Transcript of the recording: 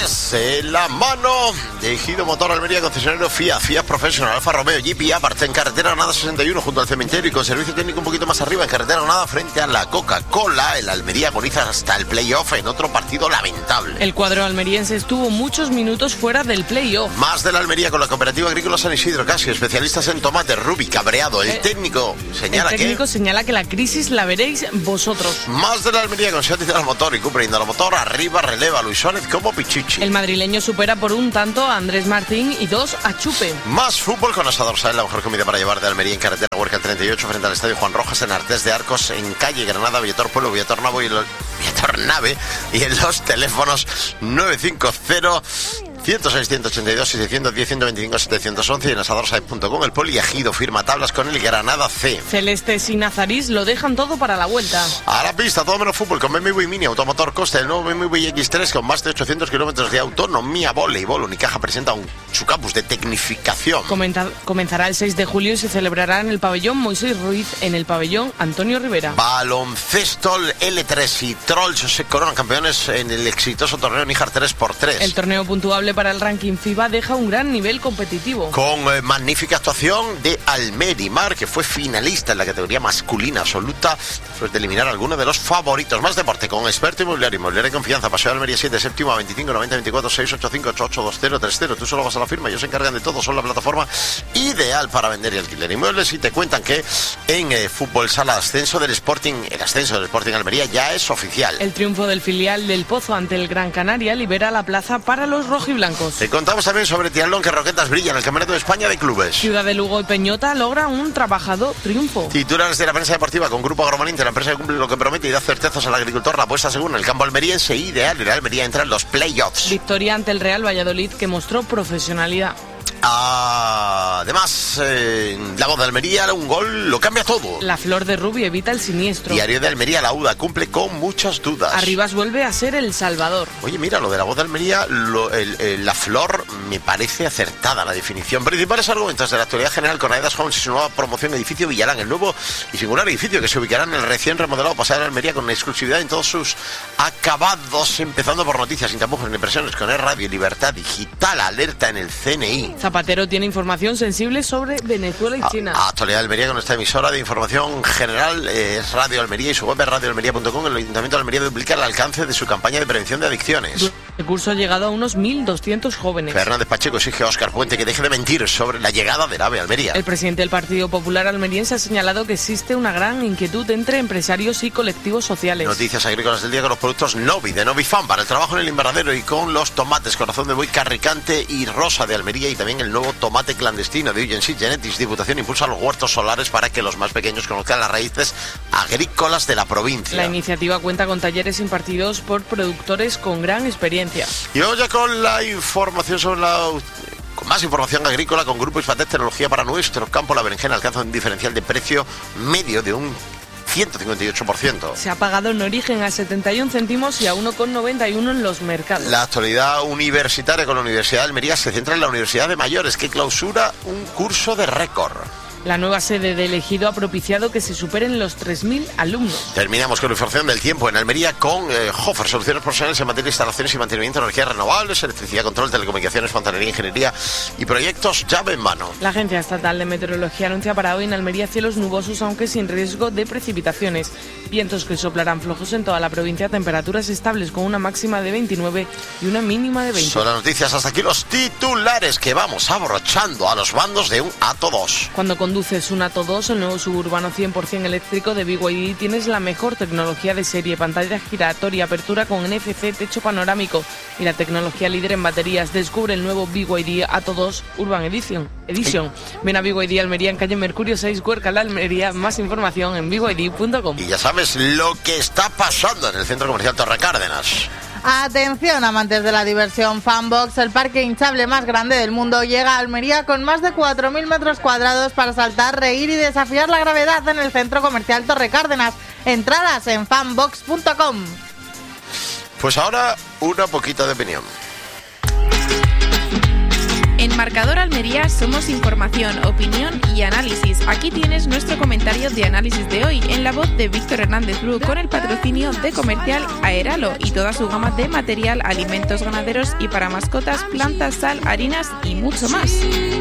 3 en la mano. Dirigido Motor Almería, concesionario Fiat, Fiat Professional, Alfa Romeo, Jeep y Abarth en carretera Granada 61 junto al cementerio y con servicio técnico un poquito más arriba en carretera Granada frente a la Coca-Cola. El Almería agoniza hasta el playoff en otro partido lamentable. El cuadro almeriense estuvo muchos minutos fuera del playoff. Más de la Almería con la Cooperativa Agrícola San Isidro Casio, especialistas en tomate. Rubi cabreado. El técnico señala que la crisis la veréis vosotros. Más de la Almería con Seat Indal Motor y Cupra Indal Motor. Arriba releva Luis Suárez como Pichichi. El madrileño supera por un tanto a Andrés Martín y 2 a Chupe. Más fútbol con Asador Sael, la mejor comida para llevar de Almería en carretera Huerca el 38 frente al Estadio Juan Rojas, en Artés de Arcos, en calle Granada, Villator Pueblo, Villator Nave y en los teléfonos 950 106, 182, 610, 125, 711 y en asadorsaez.com. El poliegido firma tablas con el Granada C. Celestes y Nazarís lo dejan todo para la vuelta. A la pista, todo menos fútbol con BMW Mini Automotor Costa, el nuevo BMW X3 con más de 800 kilómetros de autonomía. Voleibol, Unicaja presenta su campus de tecnificación. Comenzará el 6 de julio y se celebrará en el pabellón Moisés Ruiz, en el pabellón Antonio Rivera. Baloncesto, L3 y Trolls se coronan campeones en el exitoso torneo Níjar 3x3. El torneo puntuable para el ranking FIBA deja un gran nivel competitivo. Con magnífica actuación de Almerimar, que fue finalista en la categoría masculina absoluta, después de eliminar a alguno de los favoritos. Más deporte con Experto Inmobiliario, Inmobiliaria de Confianza, Paseo de Almería 7, séptimo a 25 90 24 685 88 2030. Tú solo vas a la firma, ellos se encargan de todo, son la plataforma ideal para vender y alquiler inmuebles. Y te cuentan que en fútbol sala ascenso del Sporting, el ascenso del Sporting Almería ya es oficial. El triunfo del filial del Pozo ante el Gran Canaria libera la plaza para los rojiblancos. Te contamos también sobre triatlón, que Roquetas brilla en el Campeonato de España de Clubes. Ciudad de Lugo y Peñota logra un trabajado triunfo. Titulares de la prensa deportiva con Grupo Agromalinter, la empresa que cumple lo que promete y da certezas al agricultor. La apuesta según el campo almeriense ideal y la Almería entra en los playoffs. Victoria ante el Real Valladolid, que mostró profesionalidad. Además, la Voz de Almería, un gol lo cambia todo. La Flor de Rubí evita el siniestro. Diario de Almería, la UDA cumple con muchas dudas. Arribas vuelve a ser el Salvador. Oye, mira, lo de la Voz de Almería, la Flor me parece acertada la definición. Principales argumentos de la actualidad general con Aedas Homes y su nueva promoción Edificio Villarán, el nuevo y singular edificio que se ubicará en el recién remodelado Paseo de Almería con exclusividad en todos sus acabados, empezando por noticias, sin tapujos ni impresiones, con Radio Libertad Digital, alerta en el CNI. Zapatero tiene información sensible sobre Venezuela y China. Actualidad de Almería con esta emisora de información general es Radio Almería y su web es radioalmería.com. El Ayuntamiento de Almería duplica el alcance de su campaña de prevención de adicciones. El curso ha llegado a unos 1.200 jóvenes. Fernández Pacheco exige a Óscar Puente que deje de mentir sobre la llegada del AVE a Almería. El presidente del Partido Popular almeriense ha señalado que existe una gran inquietud entre empresarios y colectivos sociales. Noticias agrícolas del día con los productos Novi de Novifam para el trabajo en el invernadero y con los tomates Corazón de Buey, Carricante y Rosa de Almería y también el nuevo tomate clandestino de Ugency Genetics. Diputación impulsa los huertos solares para que los más pequeños conozcan las raíces agrícolas de la provincia. La iniciativa cuenta con talleres impartidos por productores con gran experiencia. Y hoy ya con la información sobre con más información agrícola con Grupo Ispatec, tecnología para nuestro campo. La berenjena alcanza un diferencial de precio medio de un 158%. Se ha pagado en origen a 71 céntimos y a 1,91 en los mercados. La actualidad universitaria con la Universidad de Almería se centra en la Universidad de Mayores, que clausura un curso de récord. La nueva sede de Ejido ha propiciado que se superen los 3.000 alumnos. Terminamos con la información del tiempo en Almería con Hofer, soluciones profesionales en materia de instalaciones y mantenimiento de energías renovables, electricidad, control, telecomunicaciones, fontanería, ingeniería y proyectos llave en mano. La Agencia Estatal de Meteorología anuncia para hoy en Almería cielos nubosos, aunque sin riesgo de precipitaciones. Vientos que soplarán flojos en toda la provincia, temperaturas estables con una máxima de 29 y una mínima de 20. Son las noticias, hasta aquí los titulares que vamos abrochando a los bandos de un Atto 2. Cuando conduces un Atto 2, el nuevo suburbano 100% eléctrico de BYD, tienes la mejor tecnología de serie, pantalla giratoria, apertura con NFC, techo panorámico y la tecnología líder en baterías. Descubre el nuevo BYD Atto 2 Urban Edition. Ven a BYD Almería en calle Mercurio 6, Cuerca, la Almería. Más información en byd.com. Y ya sabes lo que está pasando en el Centro Comercial Torre Cárdenas. Atención, amantes de la diversión, Fanbox, el parque hinchable más grande del mundo, llega a Almería con más de 4.000 metros cuadrados para saltar, reír y desafiar la gravedad en el Centro Comercial Torre Cárdenas. Entradas en fanbox.com. Pues ahora una poquita de opinión. En Marcador Almería somos información, opinión y análisis. Aquí tienes nuestro comentario de análisis de hoy en la voz de Víctor Hernández Bru, con el patrocinio de Comercial Aeralo y toda su gama de material, alimentos ganaderos y para mascotas, plantas, sal, harinas y mucho más.